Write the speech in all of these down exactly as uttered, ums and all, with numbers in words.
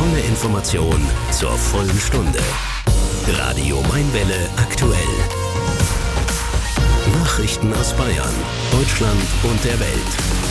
volle Information zur vollen Stunde. Radio Mainwelle aktuell. Nachrichten aus Bayern, Deutschland und der Welt.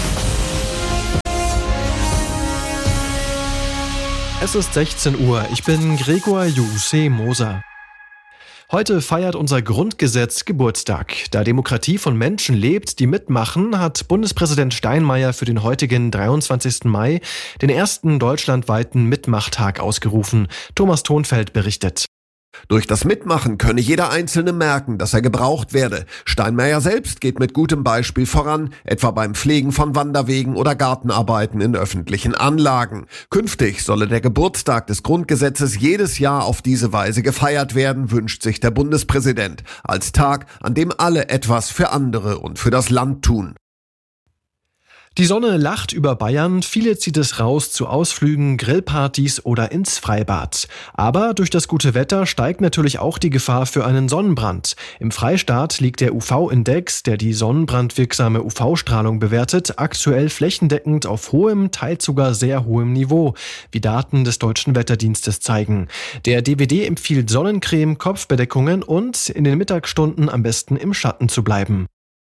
Es ist sechzehn Uhr. Ich bin Gregor Juse Moser. Heute feiert unser Grundgesetz Geburtstag. Da Demokratie von Menschen lebt, die mitmachen, hat Bundespräsident Steinmeier für den heutigen dreiundzwanzigsten Mai den ersten deutschlandweiten Mitmachtag ausgerufen. Thomas Thonfeld berichtet. Durch das Mitmachen könne jeder Einzelne merken, dass er gebraucht werde. Steinmeier selbst geht mit gutem Beispiel voran, etwa beim Pflegen von Wanderwegen oder Gartenarbeiten in öffentlichen Anlagen. Künftig solle der Geburtstag des Grundgesetzes jedes Jahr auf diese Weise gefeiert werden, wünscht sich der Bundespräsident, als Tag, an dem alle etwas für andere und für das Land tun. Die Sonne lacht über Bayern, viele zieht es raus zu Ausflügen, Grillpartys oder ins Freibad. Aber durch das gute Wetter steigt natürlich auch die Gefahr für einen Sonnenbrand. Im Freistaat liegt der U V-Index, der die sonnenbrandwirksame U V-Strahlung bewertet, aktuell flächendeckend auf hohem, teils sogar sehr hohem Niveau, wie Daten des Deutschen Wetterdienstes zeigen. Der D W D empfiehlt Sonnencreme, Kopfbedeckungen und in den Mittagsstunden am besten im Schatten zu bleiben.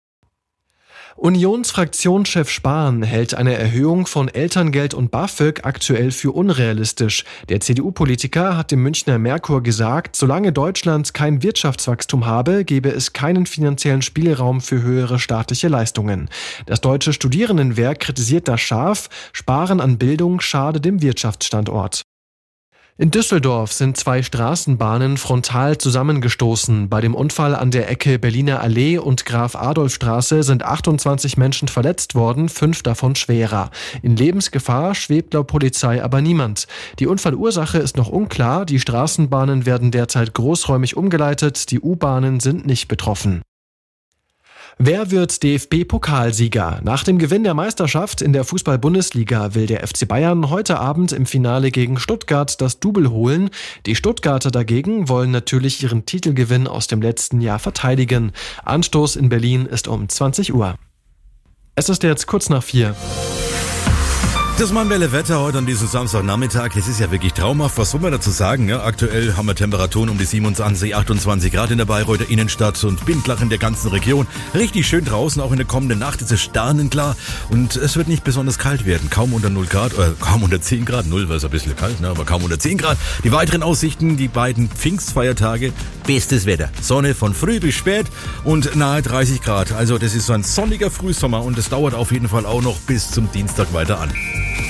Unionsfraktionschef Spahn hält eine Erhöhung von Elterngeld und BAföG aktuell für unrealistisch. Der C D U-Politiker hat dem Münchner Merkur gesagt, solange Deutschland kein Wirtschaftswachstum habe, gebe es keinen finanziellen Spielraum für höhere staatliche Leistungen. Das Deutsche Studierendenwerk kritisiert das scharf, Sparen an Bildung schade dem Wirtschaftsstandort. In Düsseldorf sind zwei Straßenbahnen frontal zusammengestoßen. Bei dem Unfall an der Ecke Berliner Allee und Graf-Adolf-Straße sind achtundzwanzig Menschen verletzt worden, fünf davon schwerer. In Lebensgefahr schwebt laut Polizei aber niemand. Die Unfallursache ist noch unklar. Die Straßenbahnen werden derzeit großräumig umgeleitet. Die U-Bahnen sind nicht betroffen. Wer wird D F B-Pokalsieger? Nach dem Gewinn der Meisterschaft in der Fußball-Bundesliga will der F C Bayern heute Abend im Finale gegen Stuttgart das Double holen. Die Stuttgarter dagegen wollen natürlich ihren Titelgewinn aus dem letzten Jahr verteidigen. Anstoß in Berlin ist um zwanzig Uhr. Es ist jetzt kurz nach vier. Das Mainwelle-Wetter heute an diesem Samstagnachmittag, das ist ja wirklich traumhaft. Was soll man dazu sagen? Ja, aktuell haben wir Temperaturen um die siebenundzwanzig, achtundzwanzig Grad in der Bayreuther Innenstadt und Bindlach in der ganzen Region. Richtig schön draußen, auch in der kommenden Nacht ist es sternenklar und es wird nicht besonders kalt werden. Kaum unter null Grad, äh, kaum unter zehn Grad. null wäre es ein bisschen kalt, ne, aber kaum unter zehn Grad. Die weiteren Aussichten, die beiden Pfingstfeiertage, bestes Wetter. Sonne von früh bis spät und nahe dreißig Grad. Also das ist so ein sonniger Frühsommer und es dauert auf jeden Fall auch noch bis zum Dienstag weiter an.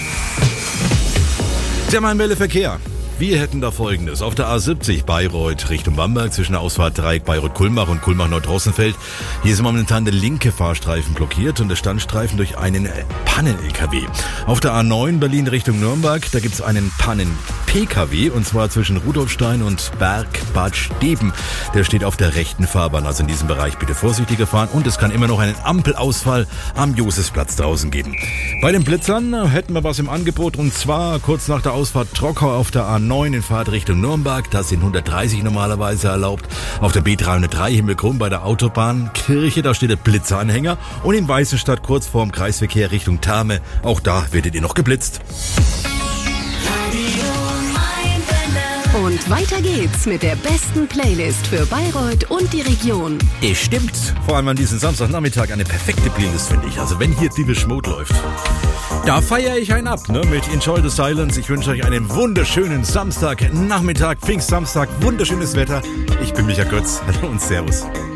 Der Mainwelle-Verkehr. Wir hätten da Folgendes. Auf der A siebzig Bayreuth Richtung Bamberg zwischen der Ausfahrt Dreieck Bayreuth-Kulmbach und Kulmbach-Nordrossenfeld. Hier ist momentan der linke Fahrstreifen blockiert und der Standstreifen durch einen Pannen-L K W. Auf der A neun Berlin Richtung Nürnberg, da gibt's einen Pannen-P K W und zwar zwischen Rudolfstein und Berg-Bad Steben. Der steht auf der rechten Fahrbahn, also in diesem Bereich bitte vorsichtiger fahren und es kann immer noch einen Ampelausfall am Josefsplatz draußen geben. Bei den Blitzern hätten wir was im Angebot und zwar kurz nach der Ausfahrt Trockau auf der A neun in Fahrtrichtung Nürnberg, das sind hundertdreißig normalerweise erlaubt. Auf der B dreihundertdrei Himmelkrumm bei der Autobahn Kirche, da steht der Blitzeranhänger und in Weißenstadt kurz vorm Kreisverkehr Richtung Therme, auch da werdet ihr noch geblitzt. Und weiter geht's mit der besten Playlist für Bayreuth und die Region. Es stimmt. Vor allem an diesem Samstagnachmittag eine perfekte Playlist, finde ich. Also wenn hier Depeche Mode läuft, da feiere ich einen ab, ne? Mit Enjoy the Silence. Ich wünsche euch einen wunderschönen Samstagnachmittag, Pfingstsamstag, wunderschönes Wetter. Ich bin Micha Götz. Hallo und Servus.